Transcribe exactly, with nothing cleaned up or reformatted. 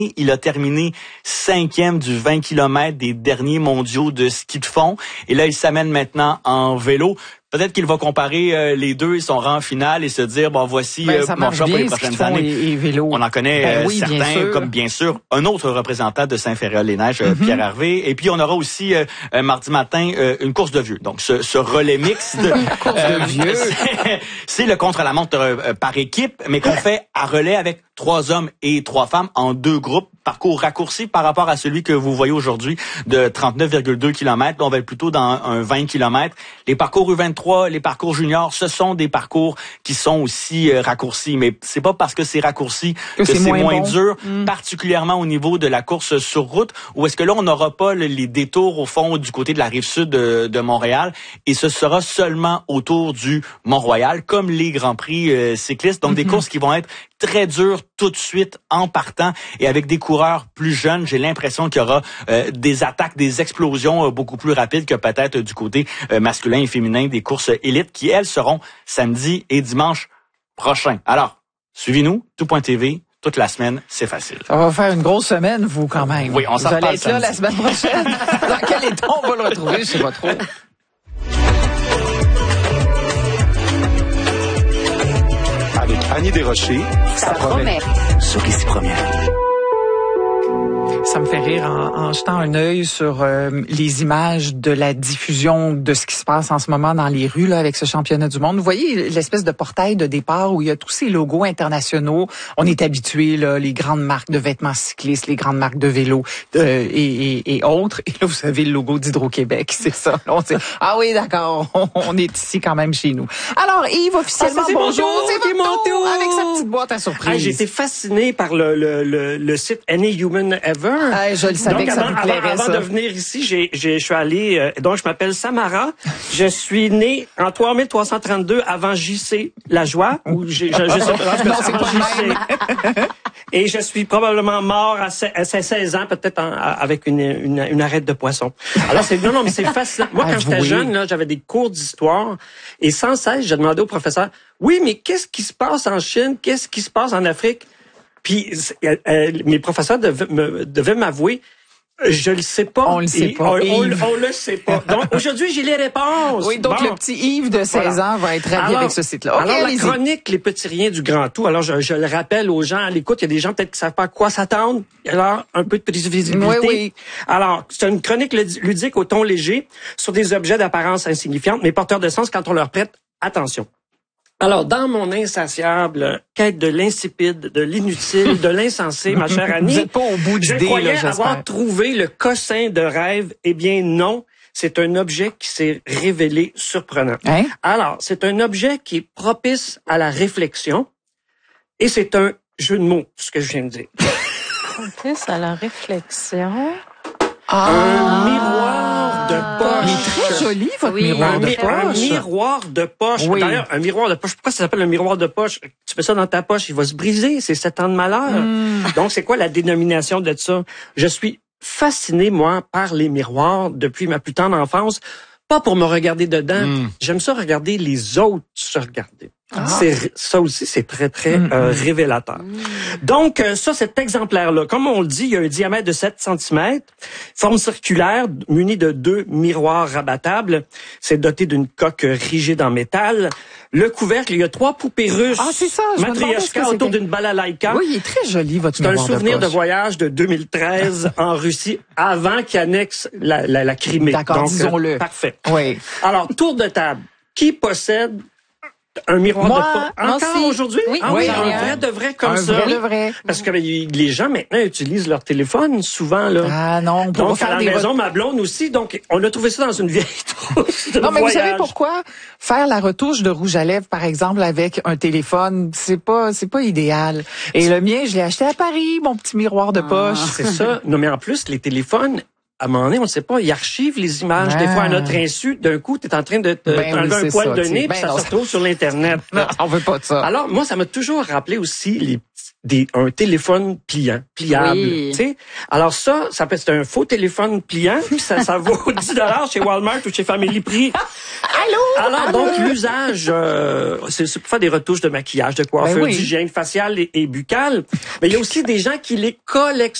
Il a terminé cinquième du vingt kilomètres des derniers mondiaux de ski de fond. Et là, il s'amène maintenant en vélo. Peut-être qu'il va comparer euh, les deux et son rang finale et se dire, bon, voici ben, euh, mon choix pour les prochaines années. Et, et vélo. On en connaît ben, euh, oui, certains, bien comme bien sûr un autre représentant de Saint-Féréol-les-Neiges, mm-hmm. Pierre Hervé. Et puis, on aura aussi, euh, euh, mardi matin, euh, une course de vieux. Donc, ce, ce relais mixte. course euh, de vieux. C'est, c'est le contre-la-montre euh, par équipe, mais qu'on fait à relais avec trois hommes et trois femmes en deux groupes. Parcours raccourci par rapport à celui que vous voyez aujourd'hui de trente-neuf virgule deux kilomètres. On va être plutôt dans un vingt kilomètres. Les parcours U vingt-trois, les parcours juniors, ce sont des parcours qui sont aussi euh, raccourcis. Mais c'est pas parce que c'est raccourci que, que c'est, c'est moins, moins bon. dur, mmh. particulièrement au niveau de la course sur route, où est-ce que là, on n'aura pas le, les détours au fond du côté de la rive sud de, de Montréal. Et ce sera seulement autour du Mont-Royal, comme les Grands Prix euh, cyclistes. Donc, mmh. des courses qui vont être très dures tout de suite en partant et avec des coureurs plus jeunes. J'ai l'impression qu'il y aura euh, des attaques, des explosions euh, beaucoup plus rapides que peut-être euh, du côté euh, masculin et féminin des courses élites qui, elles, seront samedi et dimanche prochain. Alors, suivez-nous, tout point T V, toute la semaine, c'est facile. Ça va faire une grosse semaine, vous, quand même. Oui, on s'en reparle. Vous allez être là la semaine prochaine. Dans quel état on va le retrouver? Je sais pas trop. Avec Annie Desrochers, ça, ça promet. Sur Ici Première. Ça me fait rire en, en jetant un œil sur euh, les images de la diffusion de ce qui se passe en ce moment dans les rues là avec ce championnat du monde. Vous voyez l'espèce de portail de départ où il y a tous ces logos internationaux. On est habitué là, les grandes marques de vêtements cyclistes, les grandes marques de vélos euh, et, et, et autres. Et là, vous avez le logo d'Hydro-Québec, c'est ça. Là, on dit, ah oui, d'accord, on, on est ici quand même chez nous. Alors, Yves, officiellement, ah, bonjour, c'est mon tour, avec sa petite boîte à surprise. Ah, j'ai été fasciné par le, le, le, le site Any Human Ever. Ah, je le savais donc, que ça avant, vous plairait, avant, avant ça. de venir ici, j'ai, j'ai, je suis allé... Euh, donc, je m'appelle Samara. Je suis née en trois mille trois cent trente-deux avant J C Lajoie. Ou j'ai, je, je sais pas, non, c'est avant pas J C. Et je suis probablement mort à seize ans, peut-être en, avec une, une, une arête de poisson. Alors, c'est non, non, mais c'est fascinant. Moi, quand j'étais jeune, là, j'avais des cours d'histoire. Et sans cesse, je demandais au professeur, oui, mais qu'est-ce qui se passe en Chine? Qu'est-ce qui se passe en Afrique? Puis euh, euh, mes professeurs devaient, me, devaient m'avouer, je le sais pas. On le sait Et pas. On, on, on le sait pas. Donc aujourd'hui, j'ai les réponses. Oui, donc bon. le petit Yves de seize voilà. ans va être ravi alors, avec ce site-là. Okay, alors allez-y. la chronique Les Petits Riens du Grand Tout. Alors je, je le rappelle aux gens à l'écoute, il y a des gens peut-être qui savent pas à quoi s'attendre. Alors un peu de prévisibilité. Oui, oui. Alors c'est une chronique ludique au ton léger sur des objets d'apparence insignifiante, mais porteurs de sens quand on leur prête attention. Alors, dans mon insatiable quête de l'insipide, de l'inutile, de l'insensé, ma chère Annie, vous êtes pas au bout d'idée, je croyais là, avoir trouvé le cossin de rêve. Eh bien, non. C'est un objet qui s'est révélé surprenant. Hein? Alors, c'est un objet qui est propice à la réflexion et c'est un jeu de mots, ce que je viens de dire. Propice à la réflexion. Ah. Un miroir de poche. Il est très joli, votre oui, miroir un, de mi- poche. un miroir de poche. Oui. D'ailleurs, un miroir de poche. Pourquoi ça s'appelle un miroir de poche? Tu mets ça dans ta poche, il va se briser. C'est sept ans de malheur. Mm. Donc, c'est quoi la dénomination de ça? Je suis fasciné, moi, par les miroirs depuis ma plus tendre enfance. Pas pour me regarder dedans. Mm. J'aime ça regarder les autres se regarder. Ah. C'est, ça aussi, c'est très, très mm. euh, révélateur. Mm. Donc, euh, ça, cet exemplaire-là, comme on le dit, il y a un diamètre de sept centimètres, forme circulaire, muni de deux miroirs rabattables. C'est doté d'une coque rigide en métal. Le couvercle, il y a trois poupées russes. Ah, c'est ça. Je Matryoshka autour d'une balalaïka. Oui, il est très joli, votre C'est miroir un souvenir de, de voyage de deux mille treize en Russie, avant qu'il annexe la, la, la Crimée. D'accord, donc, disons-le. Euh, parfait. Oui. Alors, tour de table. Qui possède un miroir moi, de poche? Encore aussi. aujourd'hui? Oui, ah, oui, oui, un un vrai de vrai comme un ça. vrai de vrai. Parce que ben, les gens maintenant utilisent leur téléphone souvent là. Ah non, on peut donc faire à la des maison, ma blonde aussi. Donc on a trouvé ça dans une vieille trousse de Non, mais voyage. vous savez pourquoi faire la retouche de rouge à lèvres, par exemple, avec un téléphone, c'est pas, c'est pas idéal. Et le mien, je l'ai acheté à Paris, mon petit miroir de poche. Ah, c'est ça. Non, mais en plus, les téléphones, à un moment donné, on ne sait pas, ils archivent les images, ah. des fois à notre insu. D'un coup, tu es en train de te ben t'enlever oui, un poil ça, de nez, ben puis ça non, se retrouve sur l'Internet. Non, on veut pas de ça. Alors, moi, ça m'a toujours rappelé aussi les des un téléphone pliant, pliable, Oui. tu sais. Alors ça, ça peut c'est un faux téléphone pliant, puis ça ça vaut dix dollars chez Walmart ou chez Family Prix. Allô? Alors Allô? donc l'usage euh, c'est c'est pour faire des retouches de maquillage, de coiffure, Ben oui. d'hygiène faciale et, et buccale, mais il y a aussi des gens qui les collectionnent.